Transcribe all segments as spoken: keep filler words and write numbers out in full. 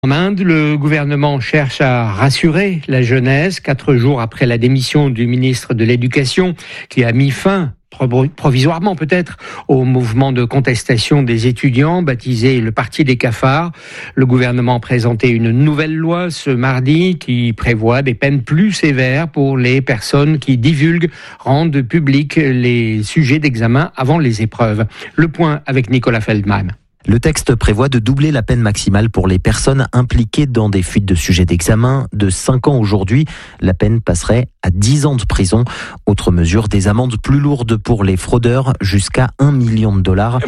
En Inde, le gouvernement cherche à rassurer la jeunesse, quatre jours après la démission du ministre de l'Éducation, qui a mis fin, provisoirement peut-être, au mouvement de contestation des étudiants, baptisé le Parti des cafards. Le gouvernement a présenté une nouvelle loi ce mardi qui prévoit des peines plus sévères pour les personnes qui divulguent, rendent publics les sujets d'examen avant les épreuves. Le point avec Nicolas Feldman. Le texte prévoit de doubler la peine maximale pour les personnes impliquées dans des fuites de sujets d'examen. De cinq ans aujourd'hui, la peine passerait à dix ans de prison. Autre mesure, des amendes plus lourdes pour les fraudeurs, jusqu'à un million de dollars.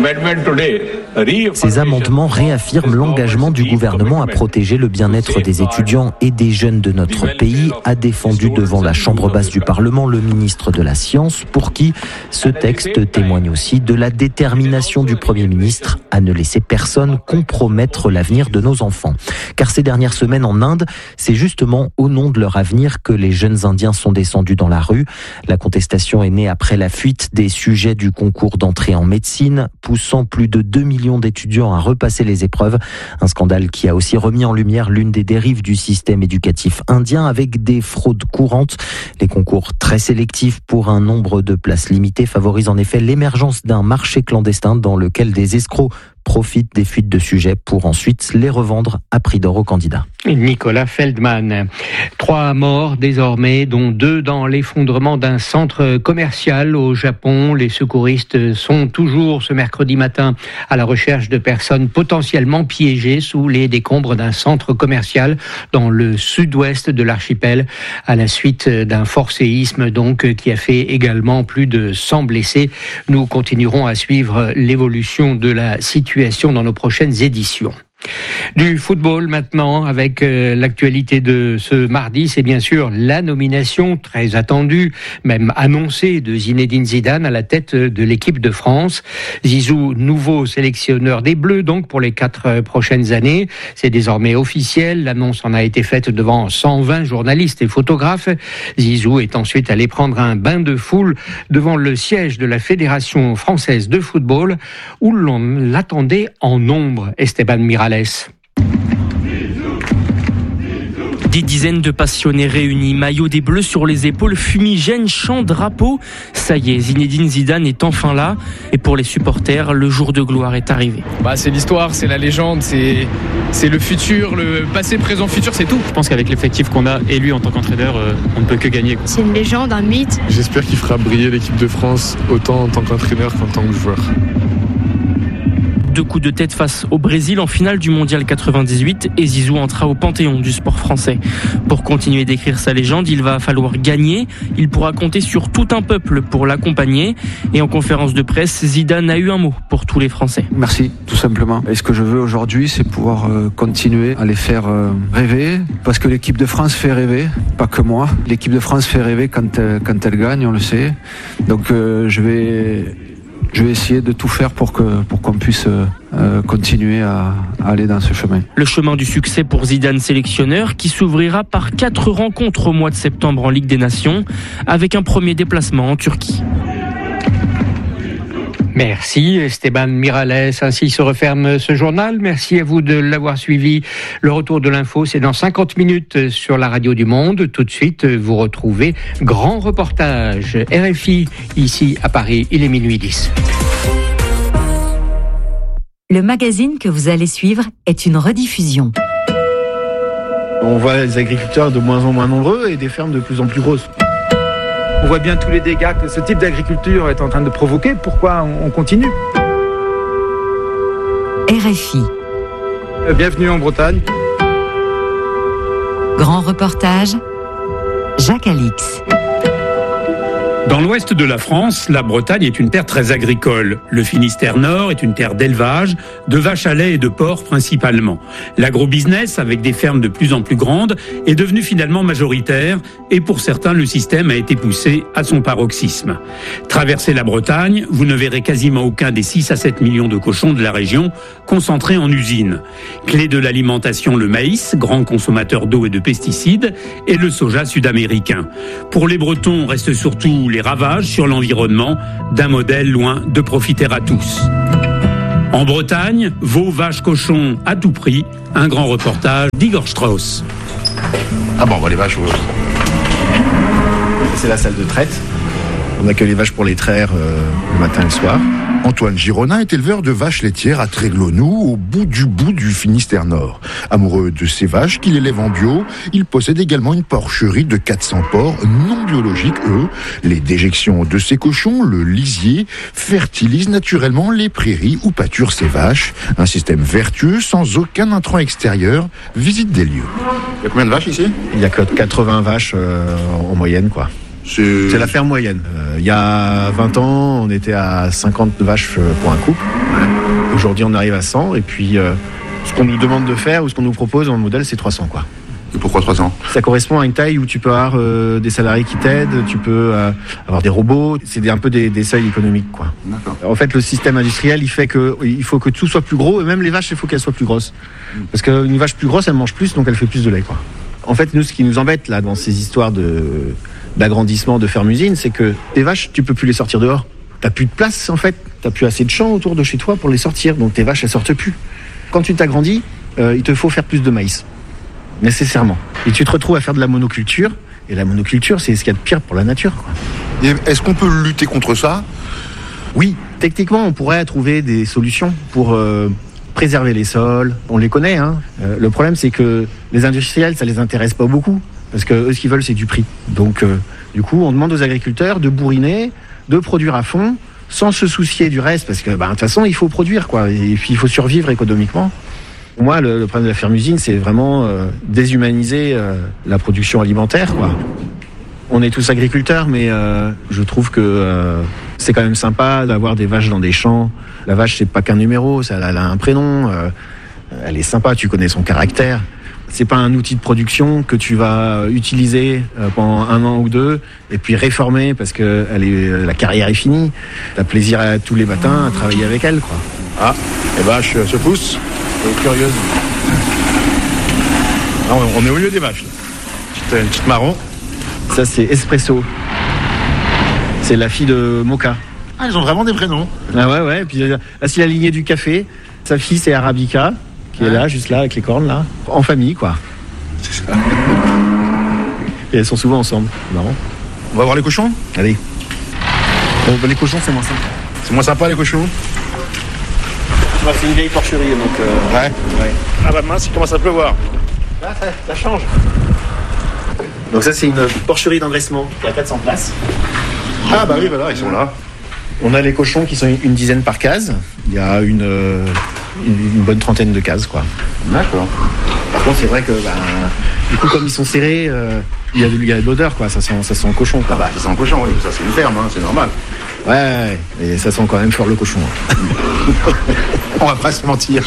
Ces amendements réaffirment l'engagement du gouvernement à protéger le bien-être des étudiants et des jeunes de notre pays, a défendu devant la Chambre basse du Parlement le ministre de la Science, pour qui ce texte témoigne aussi de la détermination du Premier ministre à ne laisser personne compromettre l'avenir de nos enfants. Car ces dernières semaines en Inde, c'est justement au nom de leur avenir que les jeunes Indiens sont descendus dans la rue. La contestation est née après la fuite des sujets du concours d'entrée en médecine, poussant plus de deux millions d'étudiants à repasser les épreuves. Un scandale qui a aussi remis en lumière l'une des dérives du système éducatif indien, avec des fraudes courantes. Les concours très sélectifs pour un nombre de places limitées favorisent en effet l'émergence d'un marché clandestin dans lequel des escrocs profitent des fuites de sujets pour ensuite les revendre à prix d'or aux candidats. Nicolas Feldman. Trois morts désormais, dont deux dans l'effondrement d'un centre commercial au Japon. Les secouristes sont toujours ce mercredi matin à la recherche de personnes potentiellement piégées sous les décombres d'un centre commercial dans le sud-ouest de l'archipel, à la suite d'un fort séisme donc qui a fait également plus de cent blessés. Nous continuerons à suivre l'évolution de la situation dans nos prochaines éditions. Du football maintenant, avec euh, l'actualité de ce mardi, c'est bien sûr la nomination très attendue, même annoncée, de Zinedine Zidane à la tête de l'équipe de France. Zizou, nouveau sélectionneur des Bleus donc pour les quatre prochaines années. C'est désormais officiel, l'annonce en a été faite devant cent vingt journalistes et photographes. Zizou est ensuite allé prendre un bain de foule devant le siège de la Fédération française de football, où l'on l'attendait en nombre. Esteban Miralles. Des dizaines de passionnés réunis, maillot des Bleus sur les épaules, fumigène, chant, drapeau. Ça y est, Zinedine Zidane est enfin là. Et pour les supporters, le jour de gloire est arrivé. Bah, c'est l'histoire, c'est la légende, c'est, c'est le futur, le passé, présent, futur, c'est tout. Je pense qu'avec l'effectif qu'on a et lui en tant qu'entraîneur, euh, on ne peut que gagner. C'est une légende, un mythe. J'espère qu'il fera briller l'équipe de France autant en tant qu'entraîneur qu'en tant que joueur. Deux coups de tête face au Brésil en finale du mondial quatre-vingt-dix-huit et Zizou entra au panthéon du sport français. Pour continuer d'écrire sa légende, il va falloir gagner. Il pourra compter sur tout un peuple pour l'accompagner. Et en conférence de presse, Zidane a eu un mot pour tous les Français. Merci, tout simplement. Et ce que je veux aujourd'hui, c'est pouvoir euh, continuer à les faire euh, rêver, parce que l'équipe de France fait rêver, pas que moi. L'équipe de France fait rêver quand, euh, quand elle gagne, on le sait. Donc euh, je vais... Je vais essayer de tout faire pour que pour qu'on puisse euh, continuer à, à aller dans ce chemin. Le chemin du succès pour Zidane sélectionneur, qui s'ouvrira par quatre rencontres au mois de septembre en Ligue des Nations, avec un premier déplacement en Turquie. Merci Esteban Miralles. Ainsi se referme ce journal. Merci à vous de l'avoir suivi. Le retour de l'info, c'est dans cinquante minutes sur la radio du Monde. Tout de suite, vous retrouvez Grand Reportage R F I ici à Paris. Il est minuit dix. Le magazine que vous allez suivre est une rediffusion. On voit les agriculteurs de moins en moins nombreux et des fermes de plus en plus grosses. On voit bien tous les dégâts que ce type d'agriculture est en train de provoquer. Pourquoi on continue ? R F I. Bienvenue en Bretagne. Grand reportage, Jacques Alix. Dans l'ouest de la France, la Bretagne est une terre très agricole. Le Finistère Nord est une terre d'élevage, de vaches à lait et de porcs principalement. L'agrobusiness, avec des fermes de plus en plus grandes, est devenu finalement majoritaire et pour certains, le système a été poussé à son paroxysme. Traversez la Bretagne, vous ne verrez quasiment aucun des six à sept millions de cochons de la région concentrés en usines. Clé de l'alimentation, le maïs, grand consommateur d'eau et de pesticides, et le soja sud-américain. Pour les Bretons, reste surtout les ravages sur l'environnement d'un modèle loin de profiter à tous. En Bretagne, veaux, vaches, cochons à tout prix. Un grand reportage d'Igor Strauss. Ah bon, bah les vaches... Ouais. C'est la salle de traite. On accueille les vaches pour les traire euh, le matin et le soir. Antoine Gironin est éleveur de vaches laitières à Tréglaunou, au bout du bout du Finistère Nord. Amoureux de ces vaches qu'il élève en bio, il possède également une porcherie de quatre cents porcs non biologiques, eux. Les déjections de ces cochons, le lisier, fertilisent naturellement les prairies où pâturent ces vaches. Un système vertueux, sans aucun intrant extérieur. Visite des lieux. Il y a combien de vaches ici ? Il y a que quatre-vingts vaches euh, en moyenne, quoi. C'est... C'est la ferme moyenne. Euh, il y a vingt ans, on était à cinquante vaches pour un couple. Aujourd'hui, on arrive à cent. Et puis, euh, ce qu'on nous demande de faire ou ce qu'on nous propose dans le modèle, c'est trois cents, quoi. Et pourquoi trois cents ? Ça correspond à une taille où tu peux avoir euh, des salariés qui t'aident, tu peux euh, avoir des robots. C'est des, un peu des, des seuils économiques, quoi. D'accord. En fait, le système industriel, il fait que il faut que tout soit plus gros. Et même les vaches, il faut qu'elles soient plus grosses. Parce qu'une vache plus grosse, elle mange plus, donc elle fait plus de lait, quoi. En fait, nous, ce qui nous embête là dans ces histoires de d'agrandissement de ferme-usine, c'est que tes vaches, tu peux plus les sortir dehors. T'as plus de place, en fait. T'as plus assez de champs autour de chez toi pour les sortir. Donc tes vaches, elles sortent plus. Quand tu t'agrandis, euh, il te faut faire plus de maïs. Nécessairement. Et tu te retrouves à faire de la monoculture. Et la monoculture, c'est ce qu'il y a de pire pour la nature, quoi. Et est-ce qu'on peut lutter contre ça ? Oui. Techniquement, on pourrait trouver des solutions pour euh, préserver les sols. On les connaît, hein. Euh, le problème, c'est que les industriels, ça les intéresse pas beaucoup. Parce que eux, ce qu'ils veulent, c'est du prix. Donc, euh, du coup, on demande aux agriculteurs de bourriner, de produire à fond, sans se soucier du reste, parce que, bah, de toute façon, il faut produire, quoi. Et puis, il faut survivre économiquement. Pour moi, le, le problème de la ferme-usine, c'est vraiment euh, déshumaniser euh, la production alimentaire, quoi. On est tous agriculteurs, mais euh, je trouve que euh, c'est quand même sympa d'avoir des vaches dans des champs. La vache, c'est pas qu'un numéro, ça, elle a un prénom. Euh, elle est sympa, tu connais son caractère. C'est pas un outil de production que tu vas utiliser pendant un an ou deux et puis réformer parce que elle est, la carrière est finie. T'as plaisir à, tous les matins à travailler avec elle, quoi. Ah, les vaches se poussent. C'est curieuse. Ah, on est au milieu des vaches. Petite, une petite marron. Ça, c'est Espresso. C'est la fille de Mocha. Ah, ils ont vraiment des prénoms. Ah ouais, ouais. Et puis là, c'est la lignée du café. Sa fille, c'est Arabica, qui est là, juste là, avec les cornes, là. En famille, quoi. C'est ça. Et elles sont souvent ensemble. C'est marrant. On va voir les cochons ? Allez. Bon, les cochons, c'est moins sympa. C'est moins sympa, les cochons ? Bah, c'est une vieille porcherie, donc... Euh... Ouais. ouais. Ah bah mince, il commence à pleuvoir. Là, ça, ça change. Donc ça, c'est une porcherie d'engraissement qui a quatre cents places. Ah bah oui, voilà, ils sont là. On a les cochons qui sont une dizaine par case. Il y a une, euh, une, une bonne trentaine de cases, quoi. D'accord. Par contre, c'est vrai que, bah, du coup, comme ils sont serrés, euh, il y a de, il y a de l'odeur, quoi. Ça sent, ça sent le cochon, quoi. Ah bah, ça sent le cochon, oui. Ça, c'est une ferme, hein, c'est normal. Ouais, ouais, et ça sent quand même fort le cochon. Hein. On va pas se mentir.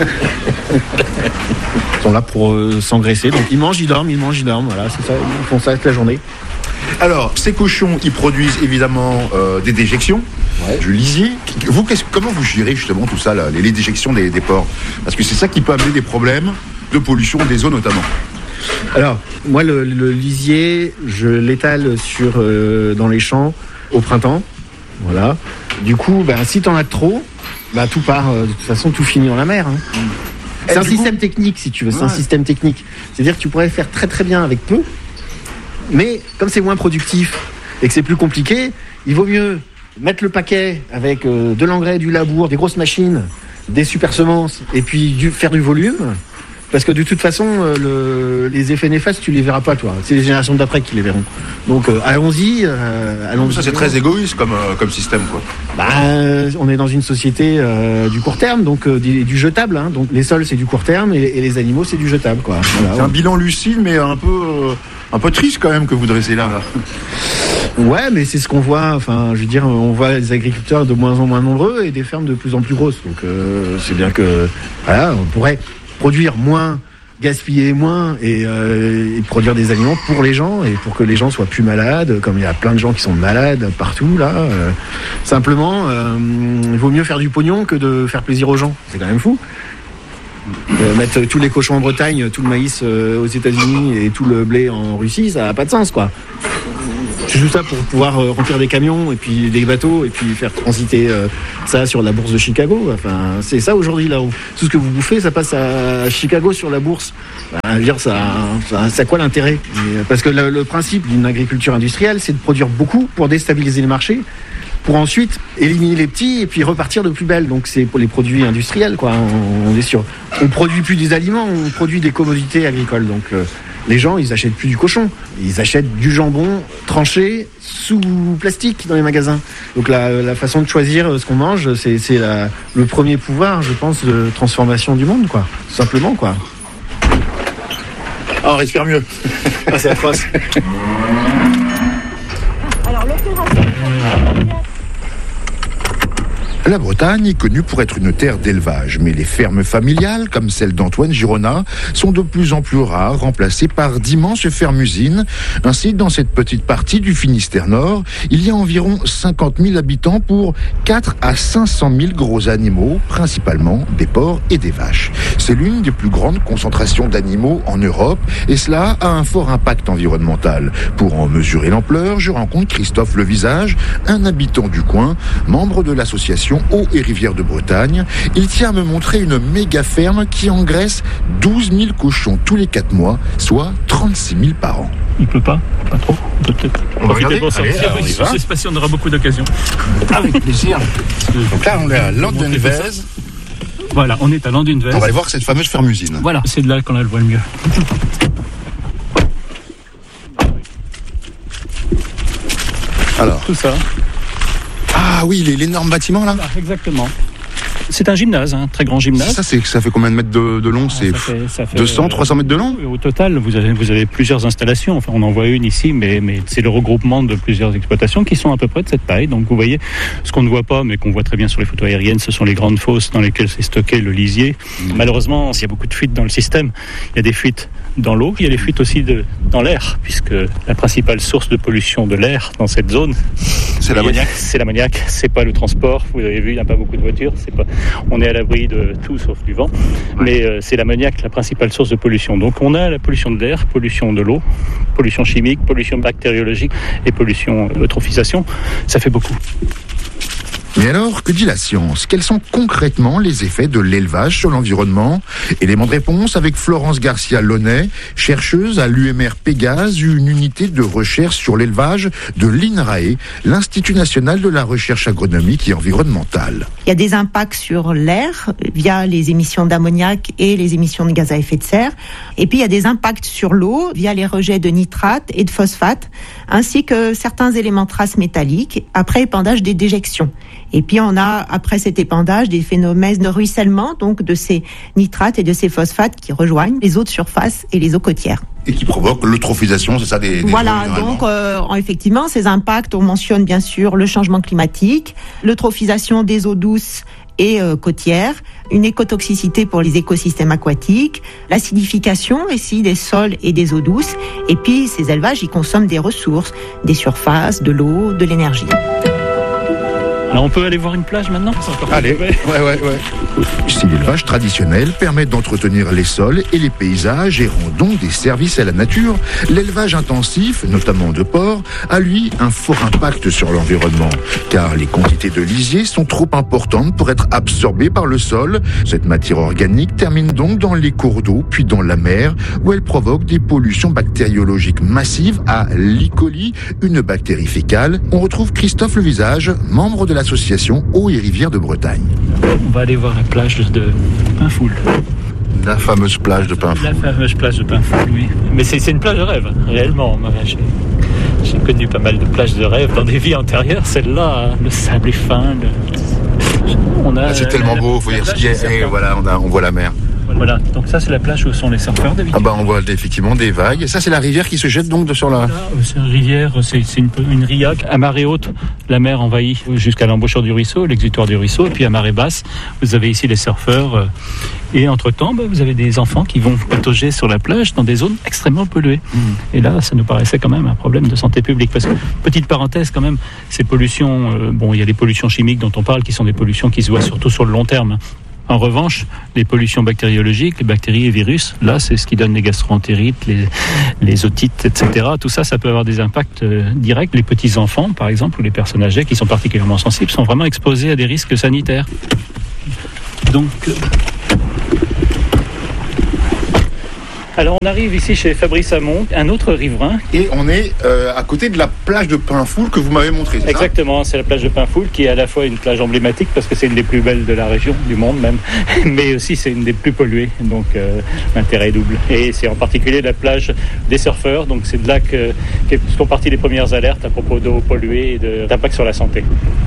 Ils sont là pour euh, s'engraisser. Donc, ils mangent, ils dorment, ils mangent, ils dorment. Voilà, c'est ça. Ils font ça toute la journée. Alors, ces cochons, ils produisent évidemment euh, des déjections, ouais. Du lisier. Vous, comment vous gérez justement tout ça, là, les, les déjections des, des porcs ? Parce que c'est ça qui peut amener des problèmes de pollution des eaux notamment. Alors, moi, le, le lisier, je l'étale sur, euh, dans les champs au printemps. Voilà. Du coup, ben, si t'en as trop, ben, tout part. Euh, de toute façon, tout finit dans la mer. Hein. Mmh. C'est un système coup... technique, si tu veux. C'est ouais. un système technique. C'est-à-dire que tu pourrais faire très très bien avec peu. Mais comme c'est moins productif et que c'est plus compliqué, il vaut mieux mettre le paquet avec euh, de l'engrais, du labour, des grosses machines, des super semences et puis du, faire du volume. Parce que de toute façon, euh, le, les effets néfastes, tu les verras pas, toi. C'est les générations d'après qui les verront. Donc euh, allons-y, euh, allons-y. Ça, c'est très égoïste comme, euh, comme système, quoi. Bah, euh, on est dans une société euh, du court terme, donc euh, du, du jetable. Hein. Donc les sols, c'est du court terme et, et les animaux, c'est du jetable, quoi. Voilà, c'est ouais. un bilan lucide, mais un peu... Euh... Un peu triste quand même que vous dressez là. Ouais, mais c'est ce qu'on voit. Enfin, je veux dire, on voit les agriculteurs de moins en moins nombreux et des fermes de plus en plus grosses. Donc, euh, c'est bien que, voilà, on pourrait produire moins, gaspiller moins et, euh, et produire des aliments pour les gens et pour que les gens soient plus malades. Comme il y a plein de gens qui sont malades partout là. Euh, simplement, euh, il vaut mieux faire du pognon que de faire plaisir aux gens. C'est quand même fou. Euh, mettre tous les cochons en Bretagne, tout le maïs euh, aux États-Unis et tout le blé en Russie, ça n'a pas de sens, quoi. C'est tout ça pour pouvoir euh, remplir des camions et puis des bateaux et puis faire transiter euh, ça sur la bourse de Chicago. Enfin, c'est ça aujourd'hui là. Où tout ce que vous bouffez, ça passe à Chicago sur la bourse. Ben, je veux dire, ça, ça, ça a quoi l'intérêt? Parce que le, le principe d'une agriculture industrielle, c'est de produire beaucoup pour déstabiliser les marchés, pour ensuite éliminer les petits et puis repartir de plus belle. Donc c'est pour les produits industriels, quoi. On, on est sûr. On produit plus des aliments, on produit des commodités agricoles. Donc euh, les gens, ils achètent plus du cochon, ils achètent du jambon tranché sous plastique dans les magasins. Donc la, la façon de choisir ce qu'on mange, c'est, c'est la, le premier pouvoir, je pense, de transformation du monde, quoi. Tout simplement, quoi. Ah, on respire mieux. Ah, c'est atroce. Alors l'opération. La Bretagne est connue pour être une terre d'élevage, mais les fermes familiales, comme celle d'Antoine Girona, sont de plus en plus rares, remplacées par d'immenses fermes-usines. Ainsi, dans cette petite partie du Finistère Nord, il y a environ cinquante mille habitants pour quatre à cinq cent mille gros animaux, principalement des porcs et des vaches. C'est l'une des plus grandes concentrations d'animaux en Europe, et cela a un fort impact environnemental. Pour en mesurer l'ampleur, je rencontre Christophe Levisage, un habitant du coin, membre de l'association Eau et Rivière de Bretagne. Il tient à me montrer une méga ferme qui engraisse douze mille cochons tous les quatre mois, soit trente-six mille par an. Il pleut pas, pas trop. On peut peut-être on va regarder. Pour sortir. Allez, alors, Je ne sais pas si on aura beaucoup d'occasions. Avec plaisir. Donc là, on est à Landenvez. Voilà, on est à Landenvez. On va aller voir cette fameuse ferme-usine. Voilà, c'est de là qu'on la voit le mieux. Alors, tout ça. Ah oui, l'énorme bâtiment là. Ah, exactement. C'est un gymnase, un très grand gymnase. Ça, c'est, ça fait combien de mètres de, de long? C'est ah, ça fait, ça fait, deux cents, trois cents mètres de long? Au total, vous avez, vous avez plusieurs installations. Enfin, on en voit une ici, mais, mais c'est le regroupement de plusieurs exploitations qui sont à peu près de cette taille. Donc, vous voyez, ce qu'on ne voit pas, mais qu'on voit très bien sur les photos aériennes, ce sont les grandes fosses dans lesquelles s'est stocké le lisier. Mmh. Malheureusement, il y a beaucoup de fuites dans le système. Il y a des fuites dans l'eau, il y a des fuites aussi de, dans l'air, puisque la principale source de pollution de l'air dans cette zone, c'est l'ammoniac. C'est l'ammoniac, c'est pas le transport. Vous avez vu, il n'y a pas beaucoup de voitures. C'est pas, on est à l'abri de tout sauf du vent, ouais. mais euh, c'est l'ammoniac la principale source de pollution. Donc on a la pollution de l'air, pollution de l'eau, pollution chimique, pollution bactériologique et pollution eutrophisation. Ça fait beaucoup. Mais alors, que dit la science? Quels sont concrètement les effets de l'élevage sur l'environnement? Élément de réponse avec Florence Garcia-Launay, chercheuse à l'U M R Pégase, une unité de recherche sur l'élevage de l'I N R A E, l'Institut national de la recherche agronomique et environnementale. Il y a des impacts sur l'air via les émissions d'ammoniac et les émissions de gaz à effet de serre. Et puis il y a des impacts sur l'eau via les rejets de nitrates et de phosphates, ainsi que certains éléments traces métalliques après épandage des déjections. Et puis on a, après cet épandage, des phénomènes de ruissellement, donc de ces nitrates et de ces phosphates qui rejoignent les eaux de surface et les eaux côtières. Et qui provoquent l'eutrophisation, c'est ça des, des Voilà, donc euh, effectivement, ces impacts, on mentionne bien sûr le changement climatique, l'eutrophisation des eaux douces et euh, côtières, une écotoxicité pour les écosystèmes aquatiques, l'acidification aussi des sols et des eaux douces, et puis ces élevages, ils consomment des ressources, des surfaces, de l'eau, de l'énergie. Alors on peut aller voir une plage maintenant? Allez, ouais, ouais, ouais. Si l'élevage traditionnel permet d'entretenir les sols et les paysages et rend donc des services à la nature, l'élevage intensif, notamment de porcs, a lui un fort impact sur l'environnement. Car les quantités de lisier sont trop importantes pour être absorbées par le sol. Cette matière organique termine donc dans les cours d'eau, puis dans la mer, où elle provoque des pollutions bactériologiques massives à l'E. coli, une bactérie fécale. On retrouve Christophe Levisage, membre de l'association Eau et Rivière de Bretagne. On va aller voir la plage de Pinfoul. La fameuse plage de Pinfoul. La fameuse plage de Pinfoul, oui. Mais c'est, c'est une plage de rêve, réellement. J'ai, j'ai connu pas mal de plages de rêve dans des vies antérieures. Celle-là, le sable est fin. Le... On a, ah, c'est tellement beau, il faut dire skier. Et voilà, on, a, on voit la mer. Voilà, donc ça c'est la plage où sont les surfeurs d'habitude. Ah bah on voit effectivement des vagues. Et ça c'est la rivière qui se jette donc de sur la... Là, c'est une rivière, c'est, c'est une, une riaque. À marée haute, la mer envahit jusqu'à l'embouchure du ruisseau, l'exutoire du ruisseau. Et puis à marée basse, vous avez ici les surfeurs. Et entre-temps, bah, vous avez des enfants qui vont patauger sur la plage dans des zones extrêmement polluées. Mmh. Et là, ça nous paraissait quand même un problème de santé publique. Parce que, petite parenthèse quand même, ces pollutions, euh, bon, il y a des pollutions chimiques dont on parle qui sont des pollutions qui se voient surtout sur le long terme. En revanche, les pollutions bactériologiques, les bactéries et virus, là, c'est ce qui donne les gastroentérites, les, les otites, et cetera. Tout ça, ça peut avoir des impacts euh, directs. Les petits-enfants, par exemple, ou les personnes âgées qui sont particulièrement sensibles, sont vraiment exposés à des risques sanitaires. Donc... Euh... Alors on arrive ici chez Fabrice Hamon, un autre riverain. Et on est euh, à côté de la plage de Pinfoul que vous m'avez montrée, c'est Exactement, ça c'est la plage de Pinfoul qui est à la fois une plage emblématique parce que c'est une des plus belles de la région, du monde même, mais aussi c'est une des plus polluées, donc euh, l'intérêt est double. Et c'est en particulier la plage des surfeurs, donc c'est de là que, que sont parties les premières alertes à propos d'eau polluée et de, d'impact sur la santé.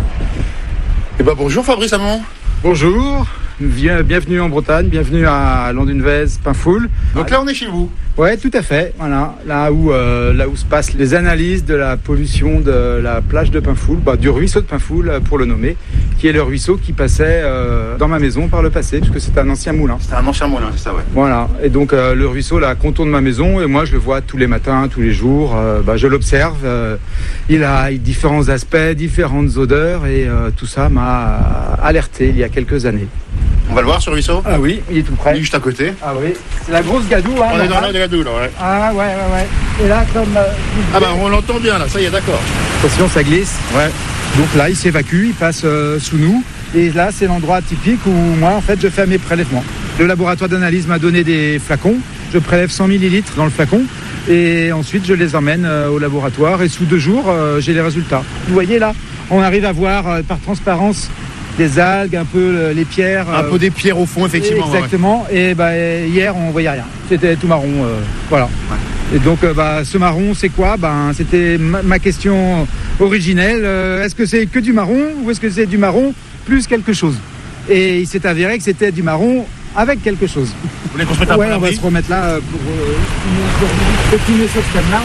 Eh ben bonjour Fabrice Hamon. Bonjour, bienvenue en Bretagne, bienvenue à Landunvez, Pinfoul. Donc là on est chez vous. Ouais, tout à fait. Voilà, là où euh, là où se passent les analyses de la pollution de la plage de Pinfoul, bah, du ruisseau de Pinfoul pour le nommer, qui est le ruisseau qui passait euh, dans ma maison par le passé, puisque c'était un ancien moulin. C'était un ancien moulin, c'est ça, ouais. Voilà, et donc euh, le ruisseau là contourne ma maison et moi je le vois tous les matins, tous les jours. Euh, bah, je l'observe. Euh, il a différents aspects, différentes odeurs et euh, tout ça m'a alerté il y a quelques années. On va le voir sur le ruisseau ? Ah oui, il est tout près. Il est juste à côté. Ah oui, c'est la grosse gadoue. Hein, on est dans la gadoue là, ouais. Ah ouais, ouais, ouais. Et là, comme... Euh, ah bah on l'entend bien là, ça y est, d'accord. Attention, ça glisse. Ouais. Donc là, il s'évacue, il passe euh, sous nous. Et là, c'est l'endroit typique où moi, en fait, je fais mes prélèvements. Le laboratoire d'analyse m'a donné des flacons. Je prélève cent millilitres dans le flacon. Et ensuite, je les emmène euh, au laboratoire. Et sous deux jours, euh, j'ai les résultats. Vous voyez là, on arrive à voir euh, par transparence des algues, un peu euh, les pierres. Un euh, peu des pierres au fond, effectivement. Exactement. Ouais. Et bah, hier, on voyait rien. C'était tout marron. Euh, voilà. Ouais. Et donc, euh, bah, ce marron, c'est quoi ? Ben, c'était ma, ma question originelle. Euh, est-ce que c'est que du marron ou est-ce que c'est du marron plus quelque chose ? Et il s'est avéré que c'était du marron avec quelque chose. Vous voulez qu'on se mette un ouais, peu on va se remettre là pour, euh, pour continuer sur ce thème-là.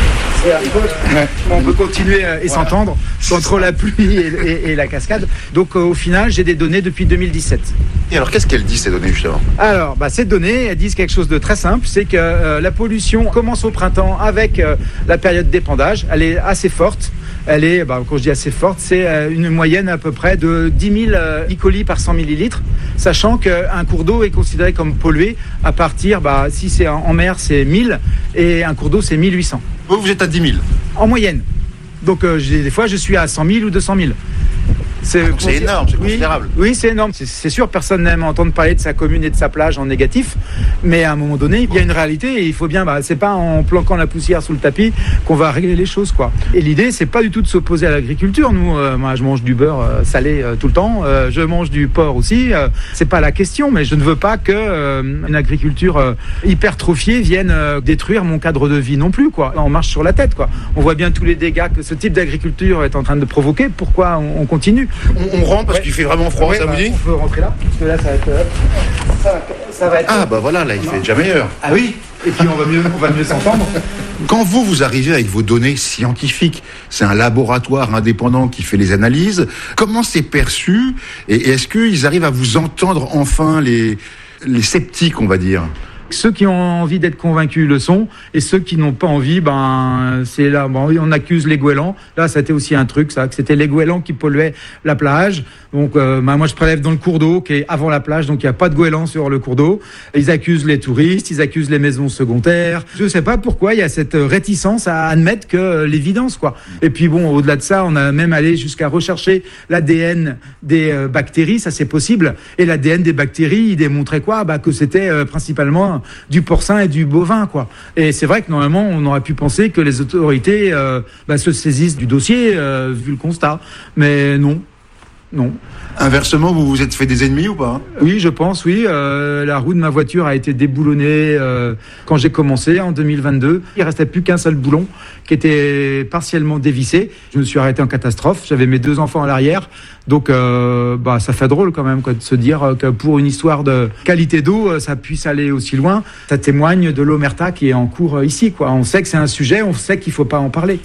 Ouais. On peut continuer et voilà. S'entendre contre la pluie et, et, et la cascade. Donc euh, au final, j'ai des données depuis deux mille dix-sept. Et alors, qu'est-ce qu'elles disent ces données justement ? Alors, bah, ces données, elles disent quelque chose de très simple, c'est que euh, la pollution commence au printemps avec euh, la période d'épandage. Elle est assez forte. Elle est, bah, quand je dis assez forte, c'est euh, une moyenne à peu près de dix mille euh, E. coli par cent millilitres, sachant qu'un cours d'eau est considéré comme pollué à partir, bah, si c'est en, en mer, c'est mille, et un cours d'eau, c'est mille huit cents. Vous, vous êtes à dix mille ? En moyenne. Donc, euh, j'ai, des fois, je suis à cent mille ou deux cent mille. C'est, ah, c'est énorme, c'est considérable. Oui, oui c'est énorme. C'est, c'est sûr, personne n'aime entendre parler de sa commune et de sa plage en négatif. Mais à un moment donné, il y a une réalité et il faut bien, bah, c'est pas en planquant la poussière sous le tapis qu'on va régler les choses, quoi. Et l'idée, c'est pas du tout de s'opposer à l'agriculture. Nous, euh, moi, je mange du beurre euh, salé euh, tout le temps. Euh, je mange du porc aussi. Euh, c'est pas la question, mais je ne veux pas que euh, une agriculture euh, hypertrophiée vienne euh, détruire mon cadre de vie non plus, quoi. On marche sur la tête, quoi. On voit bien tous les dégâts que ce type d'agriculture est en train de provoquer. Pourquoi on, on continue ? On, on rentre parce ouais. qu'il fait vraiment froid, ouais, ça bah, vous dit ? On peut rentrer là, parce que là, ça va être... Ça va, ça va être... Ah, bah voilà, là, il non. fait déjà meilleur. Ah oui ? Et puis, on va mieux, on va mieux s'entendre. Quand vous, vous arrivez avec vos données scientifiques, c'est un laboratoire indépendant qui fait les analyses, comment c'est perçu ? Et est-ce qu'ils arrivent à vous entendre enfin, les, les sceptiques, on va dire ? Ceux qui ont envie d'être convaincus le sont, et ceux qui n'ont pas envie, ben c'est là. Bon, on accuse les goélands. Là, c'était aussi un truc, ça, que c'était les goélands qui polluaient la plage. Donc, euh, ben, moi, je prélève dans le cours d'eau qui est avant la plage, donc il n'y a pas de goélands sur le cours d'eau. Ils accusent les touristes, ils accusent les maisons secondaires. Je ne sais pas pourquoi il y a cette réticence à admettre que l'évidence, quoi. Et puis bon, au-delà de ça, on a même allé jusqu'à rechercher l'A D N des euh, bactéries, ça c'est possible. Et l'A D N des bactéries, il démontrait quoi ? Bah que c'était euh, principalement du porcin et du bovin, quoi. Et c'est vrai que normalement, on aurait pu penser que les autorités euh, bah, se saisissent du dossier, euh, vu le constat. Mais non. Non. Inversement, vous vous êtes fait des ennemis ou pas ? Oui, je pense, oui. Euh, la roue de ma voiture a été déboulonnée euh, quand j'ai commencé en deux mille vingt-deux. Il ne restait plus qu'un seul boulon qui était partiellement dévissé. Je me suis arrêté en catastrophe. J'avais mes deux enfants à l'arrière. Donc, euh, bah, ça fait drôle quand même quoi, de se dire que pour une histoire de qualité d'eau, ça puisse aller aussi loin. Ça témoigne de l'omerta qui est en cours ici, quoi. On sait que c'est un sujet, on sait qu'il ne faut pas en parler.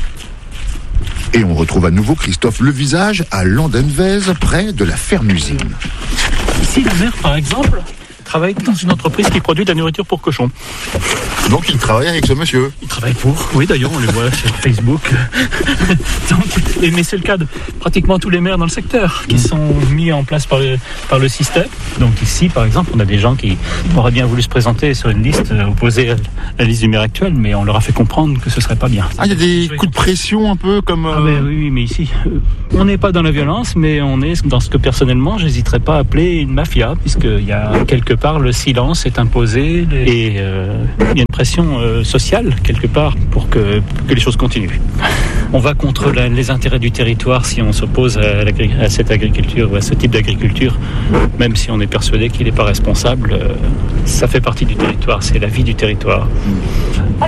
Et on retrouve à nouveau Christophe Levisage à Landunvez, près de la ferme-usine. Ici, la mer, par exemple, travaille dans une entreprise qui produit de la nourriture pour cochons. Donc il travaille avec ce monsieur. Il travaille pour, oui d'ailleurs on les voit sur Facebook. Donc, mais c'est le cas de pratiquement tous les maires dans le secteur qui sont mis en place par le, par le système. Donc ici par exemple on a des gens qui auraient bien voulu se présenter sur une liste opposée à la liste du maire actuel, mais on leur a fait comprendre que ce serait pas bien. Ah, il y a des coups de pression un peu comme... Euh... Ah ben oui, oui, mais ici, euh, on n'est pas dans la violence, mais on est dans ce que personnellement, j'hésiterais pas à appeler une mafia, puisqu'il y a quelque part le silence est imposé et euh, il y a une pression euh, sociale quelque part pour que, pour que les choses continuent. On va contre la, les intérêts du territoire si on s'oppose à, à cette agriculture ou à ce type d'agriculture, même si on est persuadé qu'il n'est pas responsable. Euh, ça fait partie du territoire, c'est la vie du territoire. Allô ?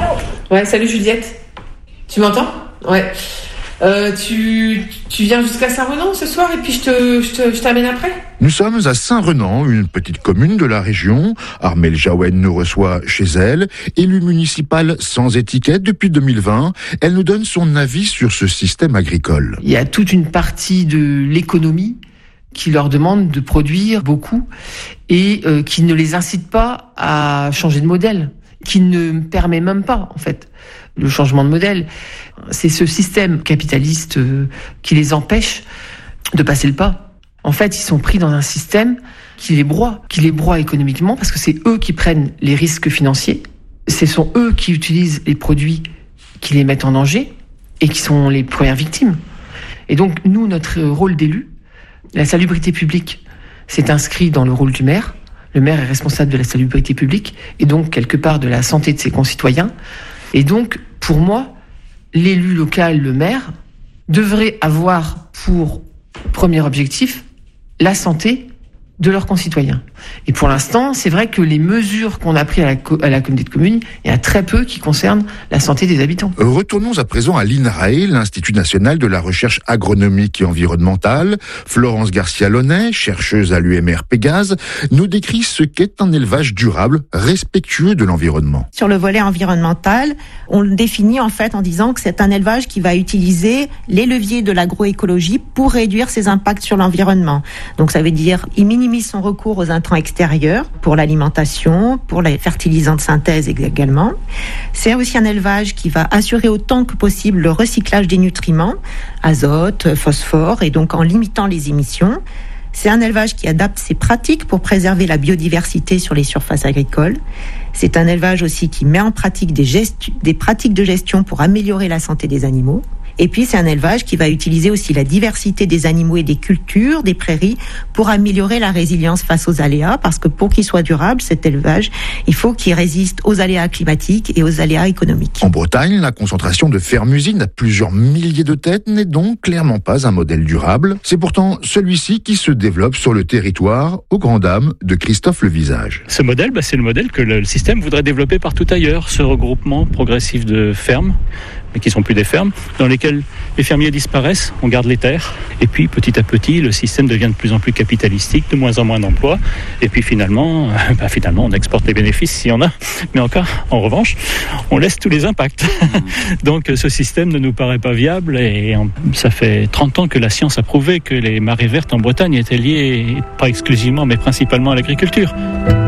Ouais, salut Juliette. Tu m'entends ? Ouais. Euh, tu, tu viens jusqu'à Saint-Renan ce soir et puis je te, je te, je t'amène après ? Nous sommes à Saint-Renan, une petite commune de la région. Armelle Jaouen nous reçoit chez elle. Élue municipale sans étiquette depuis deux mille vingt, elle nous donne son avis sur ce système agricole. Il y a toute une partie de l'économie qui leur demande de produire beaucoup et euh, qui ne les incite pas à changer de modèle, qui ne permet même pas, en fait, le changement de modèle. C'est ce système capitaliste euh, qui les empêche de passer le pas. En fait, ils sont pris dans un système qui les broie, qui les broie économiquement, parce que c'est eux qui prennent les risques financiers. Ce sont eux qui utilisent les produits qui les mettent en danger et qui sont les premières victimes. Et donc, nous, notre rôle d'élu, la salubrité publique, c'est inscrit dans le rôle du maire. Le maire est responsable de la salubrité publique et donc, quelque part, de la santé de ses concitoyens. Et donc, pour moi, l'élu local, le maire, devrait avoir pour premier objectif la santé de leurs concitoyens. Et pour l'instant, c'est vrai que les mesures qu'on a prises à la, co- à la communauté de communes, il y a très peu qui concernent la santé des habitants. Retournons à présent à l'INRAE, l'Institut national de la recherche agronomique et environnementale. Florence Garcia-Launay, chercheuse à l'U M R Pégase, nous décrit ce qu'est un élevage durable, respectueux de l'environnement. Sur le volet environnemental, on le définit en fait en disant que c'est un élevage qui va utiliser les leviers de l'agroécologie pour réduire ses impacts sur l'environnement. Donc ça veut dire, il minimise son recours aux intrants extérieurs pour l'alimentation, pour les fertilisants de synthèse également. C'est aussi un élevage qui va assurer autant que possible le recyclage des nutriments, azote, phosphore, et donc en limitant les émissions. C'est un élevage qui adapte ses pratiques pour préserver la biodiversité sur les surfaces agricoles. C'est un élevage aussi qui met en pratique des, gest- des pratiques de gestion pour améliorer la santé des animaux. Et puis, c'est un élevage qui va utiliser aussi la diversité des animaux et des cultures, des prairies, pour améliorer la résilience face aux aléas, parce que pour qu'il soit durable, cet élevage, il faut qu'il résiste aux aléas climatiques et aux aléas économiques. En Bretagne, la concentration de fermes-usines à plusieurs milliers de têtes n'est donc clairement pas un modèle durable. C'est pourtant celui-ci qui se développe sur le territoire, aux grandes dames de Christophe Levisage. Ce modèle, bah, c'est le modèle que le système voudrait développer partout ailleurs, ce regroupement progressif de fermes, mais qui ne sont plus des fermes, dans lesquelles les fermiers disparaissent, on garde les terres, et puis petit à petit, le système devient de plus en plus capitalistique, de moins en moins d'emplois, et puis finalement, euh, bah, finalement, on exporte les bénéfices s'il y en a, mais encore, en revanche, on laisse tous les impacts. Donc ce système ne nous paraît pas viable, et en, ça fait trente ans que la science a prouvé que les marées vertes en Bretagne étaient liées, pas exclusivement, mais principalement à l'agriculture.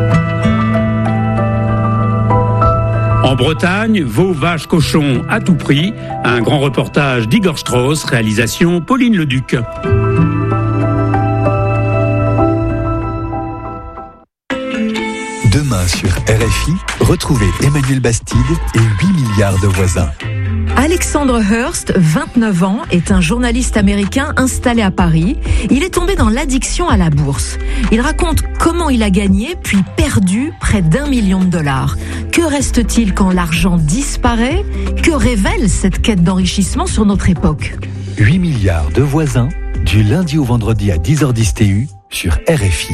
En Bretagne, veaux, vaches, cochons à tout prix. Un grand reportage d'Igor Strauss, réalisation Pauline Leduc. Demain sur R F I, retrouvez Emmanuel Bastide et huit milliards de voisins. Alexandre Hurst, vingt-neuf ans, est un journaliste américain installé à Paris. Il est tombé dans l'addiction à la bourse. Il raconte comment il a gagné puis perdu près d'un million de dollars. Que reste-t-il quand l'argent disparaît ? Que révèle cette quête d'enrichissement sur notre époque ? huit milliards de voisins, du lundi au vendredi à dix heures dix T U sur R F I.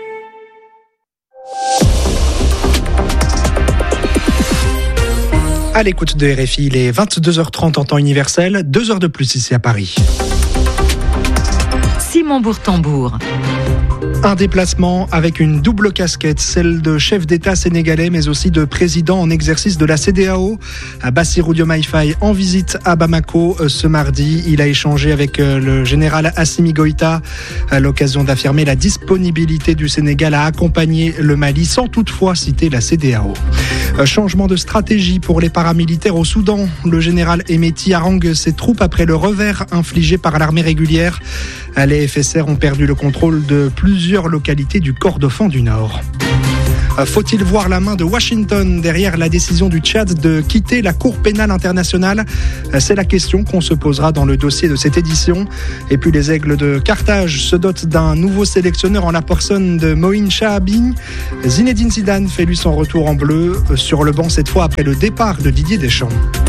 À l'écoute de R F I, il est vingt-deux heures trente en temps universel, deux heures de plus ici à Paris. Simon Bourtambour. Un déplacement avec une double casquette, celle de chef d'État sénégalais, mais aussi de président en exercice de la C E D E A O. Bassirou Diomaye Faye en visite à Bamako ce mardi. Il a échangé avec le général Assimi Goïta à l'occasion d'affirmer la disponibilité du Sénégal à accompagner le Mali, sans toutefois citer la C E D E A O. Changement de stratégie pour les paramilitaires au Soudan. Le général Hemeti harangue ses troupes après le revers infligé par l'armée régulière. Les F S R ont perdu le contrôle de plusieurs localités du Kordofan du Nord. Faut-il voir la main de Washington derrière la décision du Tchad de quitter la Cour pénale internationale ? C'est la question qu'on se posera dans le dossier de cette édition. Et puis les Aigles de Carthage se dotent d'un nouveau sélectionneur en la personne de Moïn Chahabi. Zinedine Zidane fait lui son retour en bleu, sur le banc cette fois après le départ de Didier Deschamps.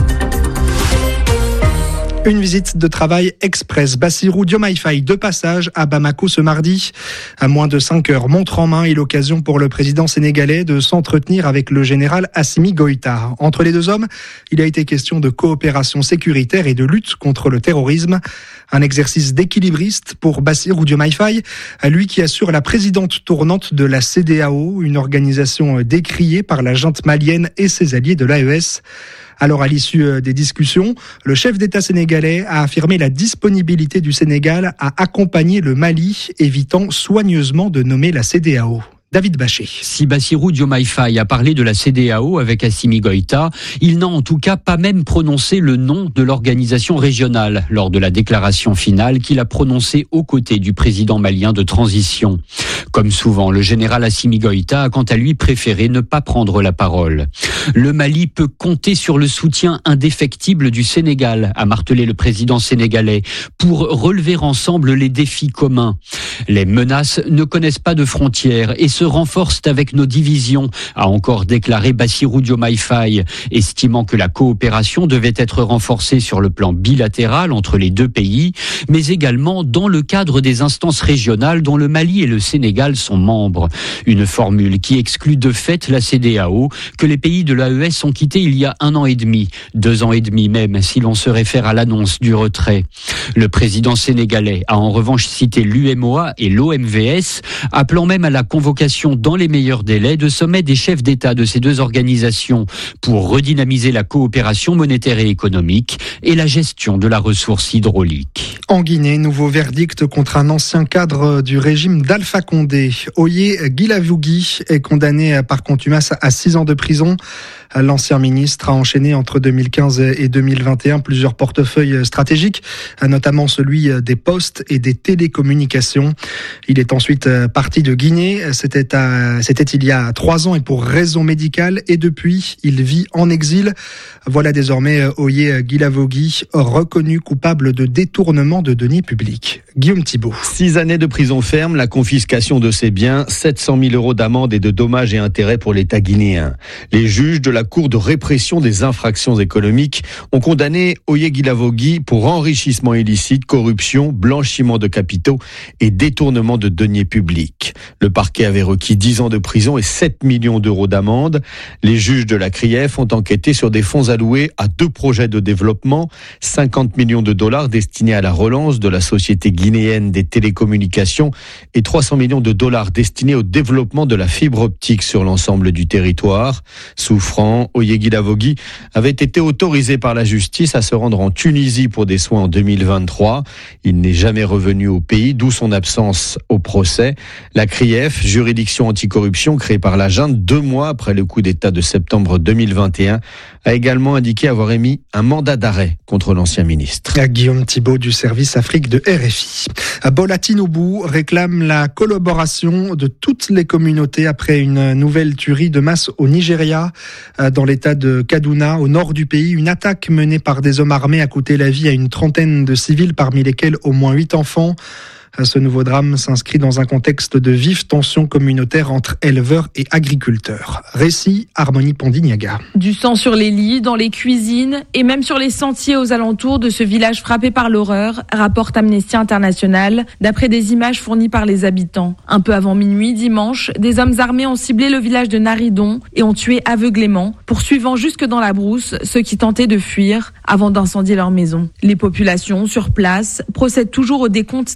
Une visite de travail express. Bassirou Diomaye Faye de passage à Bamako ce mardi. À moins de cinq heures, montre en main et l'occasion pour le président sénégalais de s'entretenir avec le général Assimi Goïta. Entre les deux hommes, il a été question de coopération sécuritaire et de lutte contre le terrorisme. Un exercice d'équilibriste pour Bassirou Diomaye Faye, lui qui assure la présidente tournante de la C E D E A O, une organisation décriée par la junte malienne et ses alliés de l'A E S. Alors, à l'issue des discussions, le chef d'État sénégalais a affirmé la disponibilité du Sénégal à accompagner le Mali, évitant soigneusement de nommer la C E D E A O. David Bachet. Si Bassirou Diomaye Faye a parlé de la C E D E A O avec Assimi Goïta, il n'a en tout cas pas même prononcé le nom de l'organisation régionale lors de la déclaration finale qu'il a prononcée aux côtés du président malien de transition. Comme souvent, le général Assimi Goïta a quant à lui préféré ne pas prendre la parole. Le Mali peut compter sur le soutien indéfectible du Sénégal, a martelé le président sénégalais, pour relever ensemble les défis communs. Les menaces ne connaissent pas de frontières et se renforcent avec nos divisions, a encore déclaré Bassirou Diomaye Faye, estimant que la coopération devait être renforcée sur le plan bilatéral entre les deux pays, mais également dans le cadre des instances régionales dont le Mali et le Sénégal sont membres. Une formule qui exclut de fait la C E D E A O, que les pays de l'A E S ont quitté il y a un an et demi, deux ans et demi même, si l'on se réfère à l'annonce du retrait. Le président sénégalais a en revanche cité l'U M O A et l'O M V S, appelant même à la convocation dans les meilleurs délais de sommet des chefs d'État de ces deux organisations pour redynamiser la coopération monétaire et économique et la gestion de la ressource hydraulique. En Guinée, nouveau verdict contre un ancien cadre du régime d'Alpha Condé. Oye Guilavogui est condamné par contumace à six ans de prison. L'ancien ministre a enchaîné entre deux mille quinze et deux mille vingt et un plusieurs portefeuilles stratégiques, notamment celui des postes et des télécommunications. Il est ensuite parti de Guinée. C'était, à, c'était il y a trois ans et pour raison médicale. Et depuis, il vit en exil. Voilà désormais Oye Guilavogui, reconnu coupable de détournement de deniers publics. Guillaume Thibault. Six années de prison ferme, la confiscation de ses biens, sept cent mille euros d'amende et de dommages et intérêts pour l'État guinéen. Les juges de la Cour de répression des infractions économiques ont condamné Oye Guilavogui pour enrichissement illicite, corruption, blanchiment de capitaux et détournement de deniers publics. Le parquet avait requis dix ans de prison et sept millions d'euros d'amende. Les juges de la C R I E F ont enquêté sur des fonds alloués à deux projets de développement, cinquante millions de dollars destinés à la relance de la société guinéenne des télécommunications et trois cents millions de dollars destinés au développement de la fibre optique sur l'ensemble du territoire. Souffrant, Oye Guilavogui avait été autorisé par la justice à se rendre en Tunisie pour des soins en deux mille vingt-trois. Il n'est jamais revenu au pays, d'où son absence au procès. La C R I E F, juridiction anticorruption créée par la junte deux mois après le coup d'État de septembre deux mille vingt et un, a également indiqué avoir émis un mandat d'arrêt contre l'ancien ministre. Guillaume Thibault du service Afrique de R F I. Bola Tinubu réclame la collaboration de toutes les communautés après une nouvelle tuerie de masse au Nigeria. Dans l'état de Kaduna, au nord du pays, une attaque menée par des hommes armés a coûté la vie à une trentaine de civils, parmi lesquels au moins huit enfants. Ce nouveau drame s'inscrit dans un contexte de vives tensions communautaires entre éleveurs et agriculteurs. Récit, Harmonie Pondignaga. Du sang sur les lits, dans les cuisines et même sur les sentiers aux alentours de ce village frappé par l'horreur, rapporte Amnesty International, d'après des images fournies par les habitants. Un peu avant minuit, dimanche, des hommes armés ont ciblé le village de Naridon et ont tué aveuglément, poursuivant jusque dans la brousse ceux qui tentaient de fuir avant d'incendier leur maison. Les populations sur place procèdent toujours au décompte des corps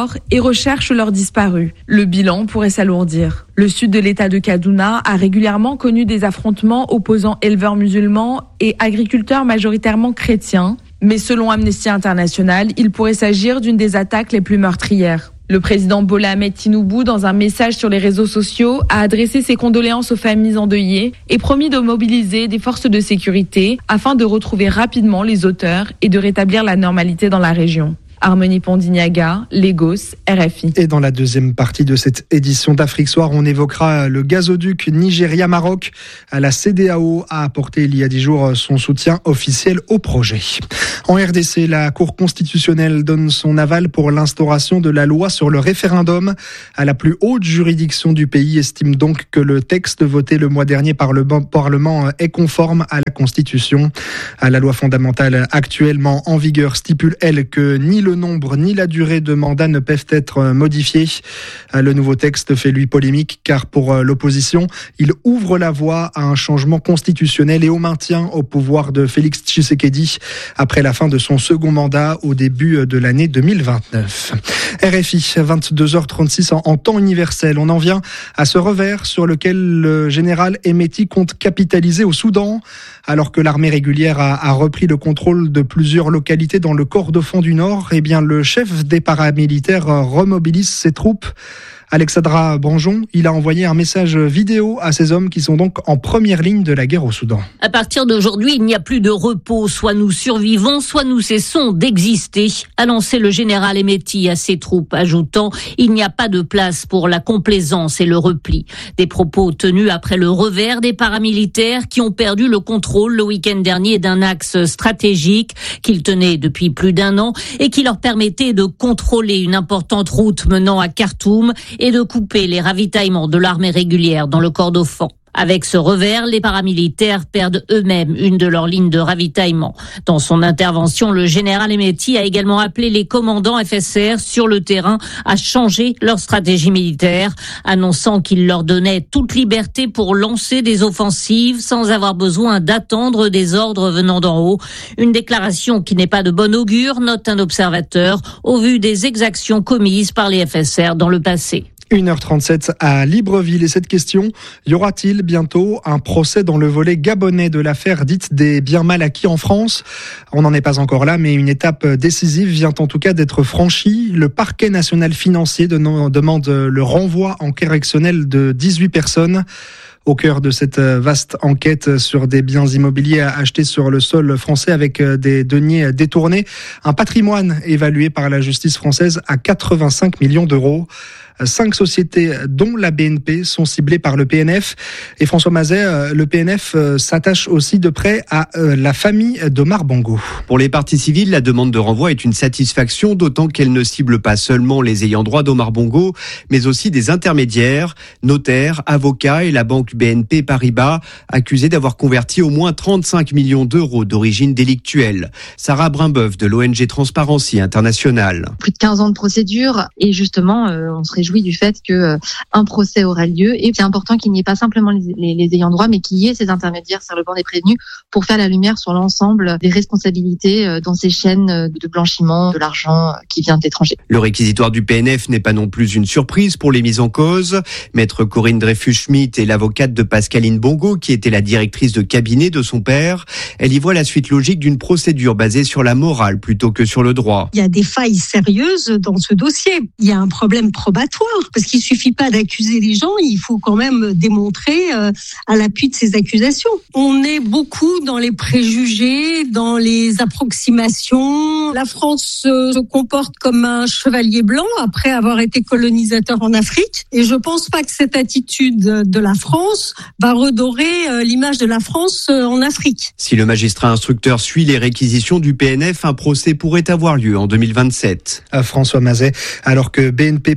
corps et recherchent leurs disparus. Le bilan pourrait s'alourdir. Le sud de l'État de Kaduna a régulièrement connu des affrontements opposant éleveurs musulmans et agriculteurs majoritairement chrétiens. Mais selon Amnesty International, il pourrait s'agir d'une des attaques les plus meurtrières. Le président Bola Ahmed Tinubu, dans un message sur les réseaux sociaux, a adressé ses condoléances aux familles endeuillées et promis de mobiliser des forces de sécurité afin de retrouver rapidement les auteurs et de rétablir la normalité dans la région. Harmonie Pondignaga, Lagos, R F I. Et dans la deuxième partie de cette édition d'Afrique Soir, on évoquera le gazoduc Nigeria-Maroc. La C D A O a apporté il y a dix jours son soutien officiel au projet. En R D C, la Cour constitutionnelle donne son aval pour l'instauration de la loi sur le référendum. À la plus haute juridiction du pays estime donc que le texte voté le mois dernier par le Parlement est conforme à la Constitution. La loi fondamentale actuellement en vigueur stipule, elle, que ni le Le nombre ni la durée de mandat ne peuvent être modifiés. Le nouveau texte fait lui polémique car pour l'opposition, il ouvre la voie à un changement constitutionnel et au maintien au pouvoir de Félix Tshisekedi après la fin de son second mandat au début de l'année deux mille vingt-neuf. R F I, vingt-deux heures trente-six en, en temps universel. On en vient à ce revers sur lequel le général Hemeti compte capitaliser au Soudan. Alors que l'armée régulière a, a repris le contrôle de plusieurs localités dans le Kordofan du Nord, eh bien le chef des paramilitaires remobilise ses troupes. Alexandra Branjon, il a envoyé un message vidéo à ces hommes qui sont donc en première ligne de la guerre au Soudan. À partir d'aujourd'hui, il n'y a plus de repos. Soit nous survivons, soit nous cessons d'exister, a lancé le général Hemeti à ses troupes, ajoutant « Il n'y a pas de place pour la complaisance et le repli ». Des propos tenus après le revers des paramilitaires qui ont perdu le contrôle le week-end dernier d'un axe stratégique qu'ils tenaient depuis plus d'un an et qui leur permettait de contrôler une importante route menant à Khartoum et de couper les ravitaillements de l'armée régulière dans le Kordofan. Avec ce revers, les paramilitaires perdent eux-mêmes une de leurs lignes de ravitaillement. Dans son intervention, le général Hemeti a également appelé les commandants F S R sur le terrain à changer leur stratégie militaire, annonçant qu'il leur donnait toute liberté pour lancer des offensives sans avoir besoin d'attendre des ordres venant d'en haut. Une déclaration qui n'est pas de bon augure, note un observateur, au vu des exactions commises par les F S R dans le passé. une heure trente-sept à Libreville. Et cette question, y aura-t-il bientôt un procès dans le volet gabonais de l'affaire dite des biens mal acquis en France ? On n'en est pas encore là, mais une étape décisive vient en tout cas d'être franchie. Le parquet national financier demande le renvoi en correctionnel de dix-huit personnes. Au cœur de cette vaste enquête sur des biens immobiliers achetés sur le sol français avec des deniers détournés, un patrimoine évalué par la justice française à quatre-vingt-cinq millions d'euros. Cinq sociétés, dont la B N P, sont ciblées par le P N F. Et François Mazet, le P N F s'attache aussi de près à la famille d'Omar Bongo. Pour les parties civiles, la demande de renvoi est une satisfaction, d'autant qu'elle ne cible pas seulement les ayants droit d'Omar Bongo, mais aussi des intermédiaires, notaires, avocats et la banque B N P Paribas, accusés d'avoir converti au moins trente-cinq millions d'euros d'origine délictuelle. Sarah Brimbeuf de l'O N G Transparency International. Plus de quinze ans de procédure et justement, euh, on se réjouit du fait que euh, un procès aura lieu et c'est important qu'il n'y ait pas simplement les, les, les ayants droit mais qu'il y ait ces intermédiaires sur le banc des prévenus pour faire la lumière sur l'ensemble des responsabilités euh, dans ces chaînes de blanchiment de l'argent qui vient d'étrangers. Le réquisitoire du P N F n'est pas non plus une surprise pour les mises en cause. Maître Corinne Dreyfus-Schmidt est l'avocate de Pascaline Bongo qui était la directrice de cabinet de son père. Elle y voit la suite logique d'une procédure basée sur la morale plutôt que sur le droit. Il y a des failles sérieuses dans ce dossier. Il y a un problème probatoire parce qu'il suffit pas d'accuser les gens, il faut quand même démontrer euh, à l'appui de ces accusations. On est beaucoup dans les préjugés, dans les approximations. La France euh, se comporte comme un chevalier blanc après avoir été colonisateur en Afrique et je pense pas que cette attitude de la France va redorer euh, l'image de la France euh, en Afrique. Si le magistrat instructeur suit les réquisitions du P N F, un procès pourrait avoir lieu en deux mille vingt-sept. À François Mazet, alors que B N P Paribas